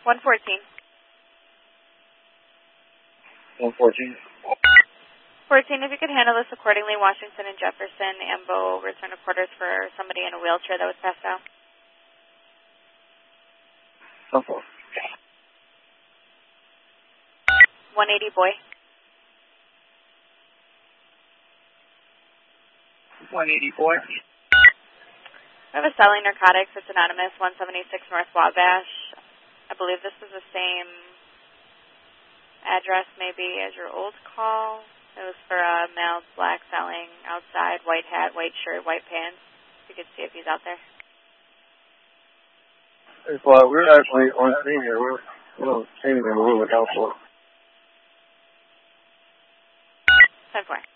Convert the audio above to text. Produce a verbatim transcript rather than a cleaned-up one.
one fourteen. one fourteen. fourteen, if you could handle this accordingly, Washington and Jefferson, Ambo, return to quarters for somebody in a wheelchair that was passed out. Okay. one eighty, boy. one eighty, boy. We have a selling narcotics. It's anonymous, one seventy-six North Wabash. I believe this is the same address maybe as your old call. It was for a male black selling outside, white hat, white shirt, white pants. You could see if he's out there. Well, we're actually on scene here. We're, we don't see anything. We're looking out for. ten four.